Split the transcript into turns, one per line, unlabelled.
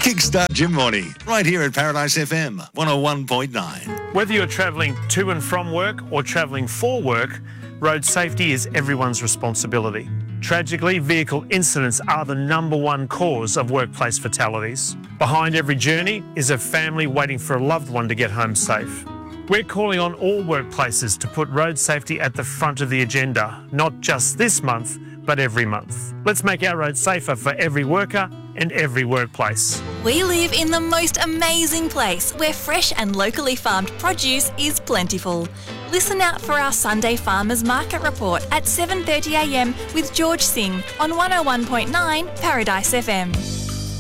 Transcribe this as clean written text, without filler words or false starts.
Kickstart Jim Morty, right here at Paradise FM 101.9.
Whether you're travelling to and from work or travelling for work, road safety is everyone's responsibility. Tragically, vehicle incidents are the #1 cause of workplace fatalities. Behind every journey is a family waiting for a loved one to get home safe. We're calling on all workplaces to put road safety at the front of the agenda, not just this month, but every month. Let's make our roads safer for every worker and every workplace.
We live in the most amazing place where fresh and locally farmed produce is plentiful. Listen out for our Sunday Farmers Market Report at 7:30 a.m. with George Singh on 101.9 Paradise FM.